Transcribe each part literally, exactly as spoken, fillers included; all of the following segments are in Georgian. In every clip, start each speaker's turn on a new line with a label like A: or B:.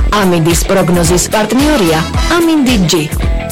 A: ამინდის პროგნოზის პარტნიორია ამინდი ჯი.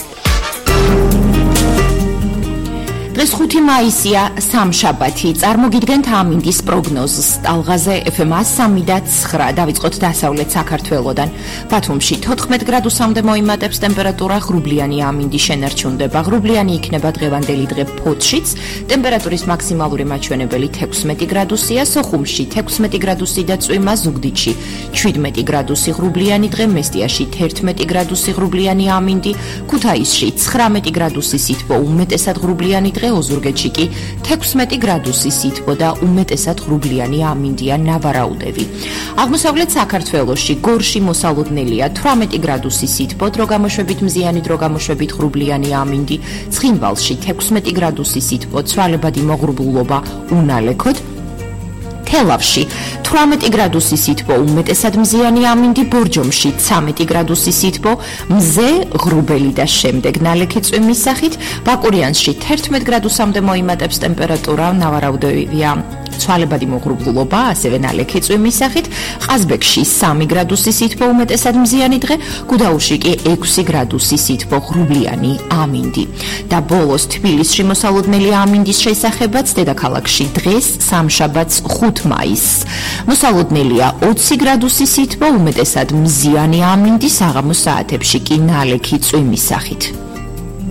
A: დღეს ხუთი მაისია, სამშაბათი. წარმოგიდგენთ ამინდის პროგნოზს ტალღაზე ეფ ემ სამი და ცხრა. დავიწყოთ დასავლეთ საქართველოდან. ბათუმში თოთხმეტ გრადუსამდე მოიმატებს ტემპერატურა, ღრუბლიანი ამინდი შენარჩუნდება. ღრუბლიანი იქნება დღევანდელი დღე ფოთშიც. ტემპერატურის მაქსიმალური მაჩვენებელი თექვსმეტი გრადუსია, სოხუმში თექვსმეტი გრადუსი და წვიმა, ზუგდიდში შვიდმეტი გრადუსი ღრუბლიანი დღე, მესტიაში თერთმეტი გრადუსი ღრუბლიანი ამინდი, ქუთაისში ცხრამეტი გრადუსი სითბო, უმეტესად ღრუბლიანი დღე, ოზურგეთში კი თექვსმეტი გრადუსი სითბო და უმეტესად ღრუბლიანი ამინდია, ნავარაუდევი. აღმოსავლეთ საქართველოში გორში მოსალოდნელია თვრამეტი გრადუსი სითბო, დრო გამოშვებით მზიანი, დრო გამოშვებით ღრუბლიანი ამინდი, ცხინვალში თექვსმეტი გრადუსი სითბო, ცვალებადი მოღრუბლულობა უნალექოდ. თელავში თვრამეტი გრადუსი სითბო, უმეტესად მზიანი ამინდი, ბორჯომში ცამეტი გრადუსი სითბო, მზე, ღრუბელი და შემდეგ ნალექი წვიმის სახით, ბაკურიანსში თერთმეტ გრადუსამდე მოიმატებს ტემპერატურა, ნავარაუდევია ცვალებადი მოღრუბლულობა, ასევე ნალექი წვიმის სახით, ყაზბეგში სამი გრადუსი სითბო, უმეტესად მზიანი დღე, გუდაუთში კი ექვსი გრადუსი სითბო, ღრუბლიანი ამინდი. და ბოლოს თბილისში მოსალოდნელი ამინდის შესახებაც, დედაქალაქში დღეს სამშაბათს ხუთი მაისს მოსალოდნელია ოცი გრადუსი სითბო, უმეტესად მზიანი ამინდი, საღამოს საათებში კი ნალექი წვიმის სახით.